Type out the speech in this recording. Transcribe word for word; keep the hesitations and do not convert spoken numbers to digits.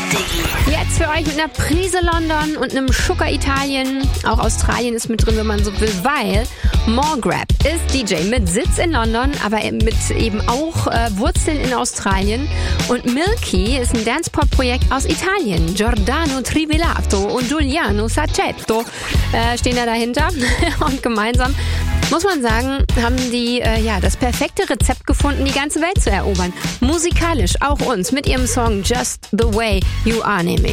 Jetzt für euch mit einer Prise London und einem Schucker Italien. Auch Australien ist mit drin, wenn man so will, weil Morgrab ist D J mit Sitz in London, aber mit eben auch äh, Wurzeln in Australien. Und Milky ist ein Dance-Pop-Projekt aus Italien. Giordano Trivellato und Giuliano Sacchetto äh, stehen da dahinter. Und gemeinsam, muss man sagen, haben die äh, ja das perfekte Rezept gefunden, die ganze Welt zu erobern. Musikalisch auch uns mit ihrem Song Just the Way You Are nämlich.